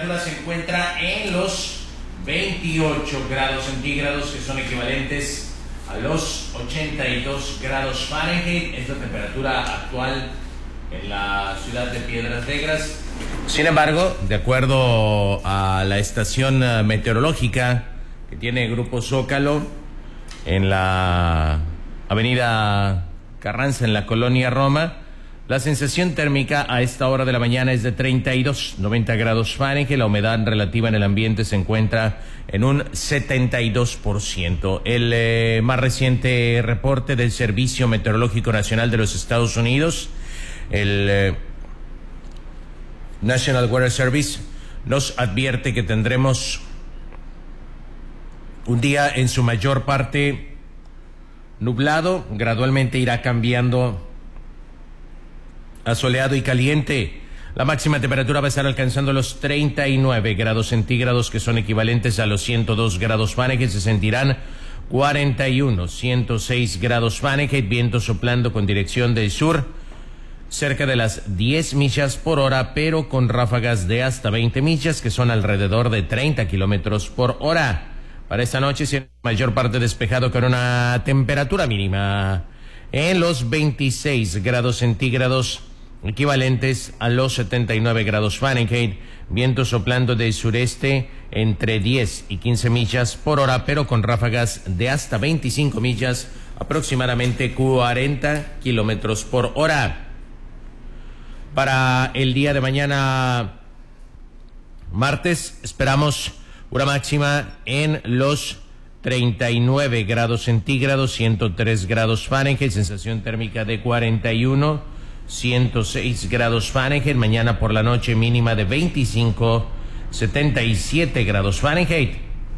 temperatura se encuentra en los 28 grados centígrados, que son equivalentes a los 82 grados Fahrenheit. Es la temperatura actual en la ciudad de Piedras Negras. Sin embargo, de acuerdo a la estación meteorológica que tiene Grupo Zócalo en la avenida Carranza, en la colonia Roma, la sensación térmica a esta hora de la mañana es de 90 grados Fahrenheit. La humedad relativa en el ambiente se encuentra en un 72%. El más reciente reporte del Servicio Meteorológico Nacional de los Estados Unidos, el National Weather Service, nos advierte que tendremos un día en su mayor parte nublado, gradualmente irá cambiando a soleado y caliente. La máxima temperatura va a estar alcanzando los 39 grados centígrados, que son equivalentes a los 102 grados Fahrenheit. Se sentirán 106 grados Fahrenheit, viento soplando con dirección del sur, cerca de las 10 millas por hora, pero con ráfagas de hasta 20 millas, que son alrededor de 30 kilómetros por hora. Para esta noche, será mayor parte despejado con una temperatura mínima en los 26 grados centígrados, equivalentes a los 79 grados Fahrenheit, viento soplando del sureste entre 10 y 15 millas por hora, pero con ráfagas de hasta 25 millas, aproximadamente 40 kilómetros por hora. Para el día de mañana, martes, esperamos una máxima en los 39 grados centígrados, 103 grados Fahrenheit, sensación térmica de 41, 106 grados Fahrenheit. Mañana por la noche mínima de 25, 77 grados Fahrenheit.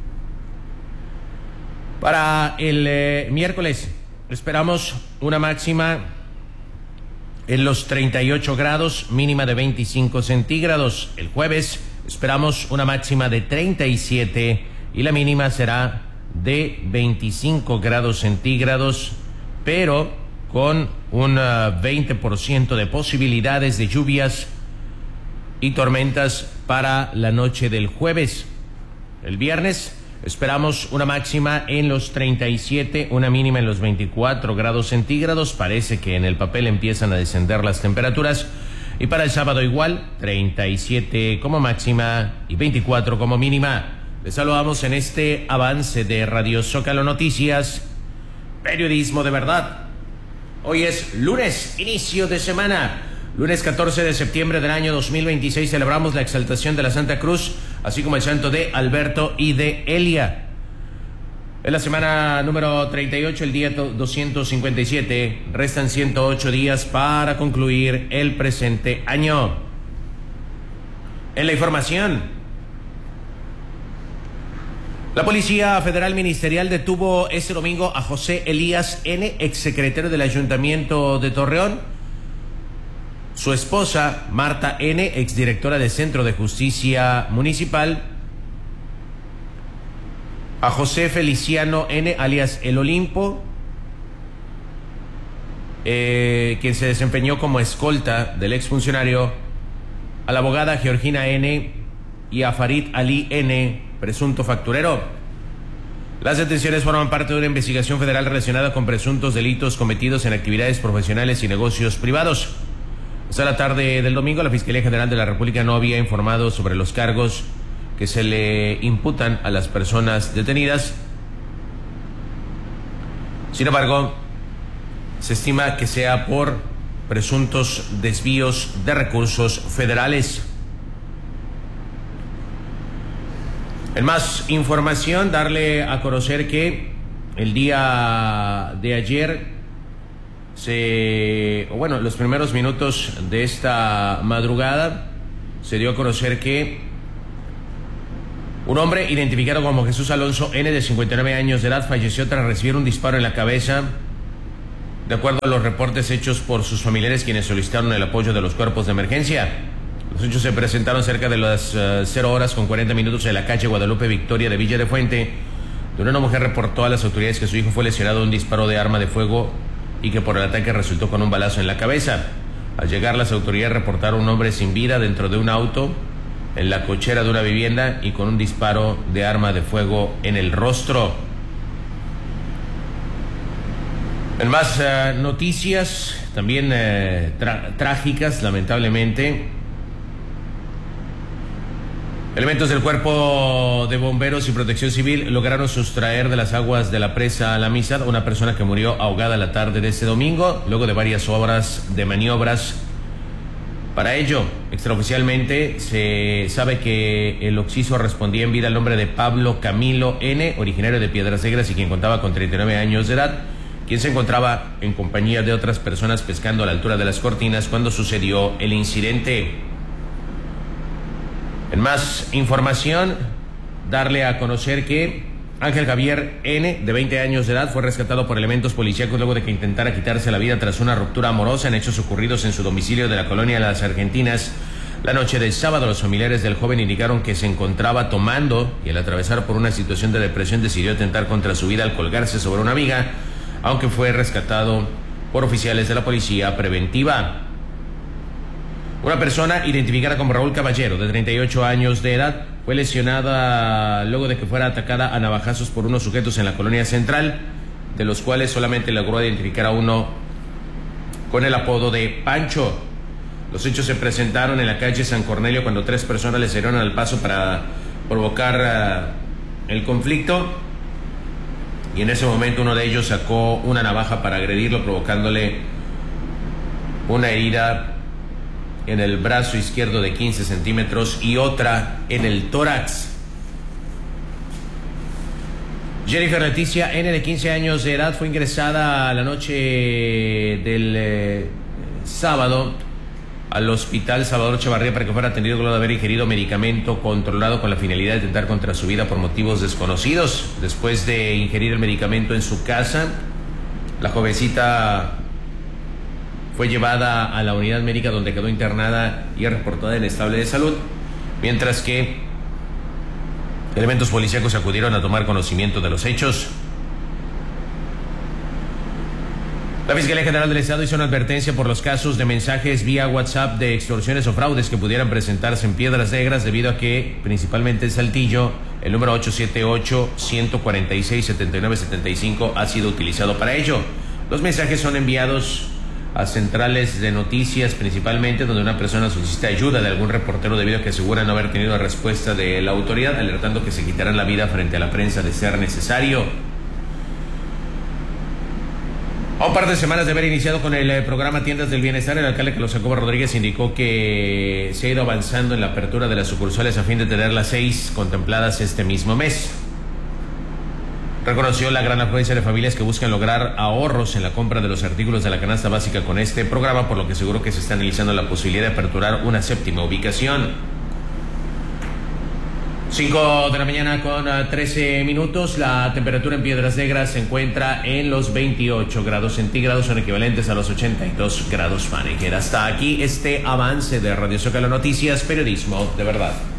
Para el miércoles esperamos una máxima en los 38 grados, mínima de 25 centígrados. El jueves esperamos una máxima de 37 y la mínima será de 25 grados centígrados, pero con un 20% de posibilidades de lluvias y tormentas para la noche del jueves. El viernes esperamos una máxima en los 37, una mínima en los 24 grados centígrados. Parece que en el papel empiezan a descender las temperaturas. Y para el sábado igual, 37 como máxima y 24 como mínima. Les saludamos en este avance de Radio Zócalo Noticias, periodismo de verdad. Hoy es lunes, inicio de semana, lunes 14 de septiembre del año 2026. Celebramos la exaltación de la Santa Cruz, así como el santo de Alberto y de Elia. Es la semana número 38, el día 257. Restan 108 días para concluir el presente año. En la información, la Policía Federal Ministerial detuvo este domingo a José Elías N., exsecretario del Ayuntamiento de Torreón, su esposa Marta N., exdirectora del Centro de Justicia Municipal, a José Feliciano N., alias El Olimpo, quien se desempeñó como escolta del exfuncionario, a la abogada Georgina N. y a Farid Ali N., presunto facturero. Las detenciones forman parte de una investigación federal relacionada con presuntos delitos cometidos en actividades profesionales y negocios privados. Hasta la tarde del domingo, la Fiscalía General de la República no había informado sobre los cargos que se le imputan a las personas detenidas. Sin embargo, se estima que sea por presuntos desvíos de recursos federales. En más información, darle a conocer que el día de ayer los primeros minutos de esta madrugada se dio a conocer que un hombre identificado como Jesús Alonso N., de 59 años de edad, falleció tras recibir un disparo en la cabeza, de acuerdo a los reportes hechos por sus familiares, quienes solicitaron el apoyo de los cuerpos de emergencia. Los hechos se presentaron cerca de las 0:40 en la calle Guadalupe Victoria de Villa de Fuente, donde una mujer reportó a las autoridades que su hijo fue lesionado de un disparo de arma de fuego y que por el ataque resultó con un balazo en la cabeza. Al llegar, las autoridades reportaron un hombre sin vida dentro de un auto en la cochera de una vivienda y con un disparo de arma de fuego en el rostro. En más noticias, también trágicas, lamentablemente. Elementos del Cuerpo de Bomberos y Protección Civil lograron sustraer de las aguas de la presa La Amistad a una persona que murió ahogada la tarde de este domingo, luego de varias horas de maniobras. Para ello, extraoficialmente, se sabe que el occiso respondía en vida al nombre de Pablo Camilo N., originario de Piedras Negras y quien contaba con 39 años de edad, quien se encontraba en compañía de otras personas pescando a la altura de las Cortinas cuando sucedió el incidente. En más información, darle a conocer que Ángel Javier N., de 20 años de edad, fue rescatado por elementos policíacos luego de que intentara quitarse la vida tras una ruptura amorosa en hechos ocurridos en su domicilio de la colonia Las Argentinas. La noche del sábado, los familiares del joven indicaron que se encontraba tomando y al atravesar por una situación de depresión decidió atentar contra su vida al colgarse sobre una viga, aunque fue rescatado por oficiales de la policía preventiva. Una persona identificada como Raúl Caballero, de 38 años de edad, fue lesionada luego de que fuera atacada a navajazos por unos sujetos en la colonia central, de los cuales solamente logró identificar a uno con el apodo de Pancho. Los hechos se presentaron en la calle San Cornelio cuando 3 personas le salieron al paso para provocar el conflicto, y en ese momento uno de ellos sacó una navaja para agredirlo, provocándole una herida en el brazo izquierdo de 15 centímetros y otra en el tórax. Jennifer Leticia N., de 15 años de edad, fue ingresada la noche del sábado al Hospital Salvador Chavarría para que fuera atendido luego de haber ingerido medicamento controlado con la finalidad de atentar contra su vida por motivos desconocidos. Después de ingerir el medicamento en su casa, la jovencita fue llevada a la unidad médica donde quedó internada y reportada en estable de salud, mientras que elementos policíacos acudieron a tomar conocimiento de los hechos. La Fiscalía General del Estado hizo una advertencia por los casos de mensajes vía WhatsApp de extorsiones o fraudes que pudieran presentarse en Piedras Negras, debido a que, principalmente en Saltillo, el número 878-146-7975 ha sido utilizado para ello. Los mensajes son enviados a centrales de noticias, principalmente donde una persona solicita ayuda de algún reportero debido a que asegura no haber tenido respuesta de la autoridad, alertando que se quitarán la vida frente a la prensa de ser necesario. A un par de semanas de haber iniciado con el programa Tiendas del Bienestar, el alcalde Carlos Jacobo Rodríguez indicó que se ha ido avanzando en la apertura de las sucursales a fin de tener las 6 contempladas este mismo mes. Reconoció la gran afluencia de familias que buscan lograr ahorros en la compra de los artículos de la canasta básica con este programa, por lo que aseguró que se está analizando la posibilidad de aperturar una 7ª ubicación. 5 de la mañana con 13 minutos. La temperatura en Piedras Negras se encuentra en los 28 grados centígrados, son equivalentes a los 82 grados Fahrenheit. Hasta aquí este avance de Radio Zócalo Noticias, periodismo de verdad.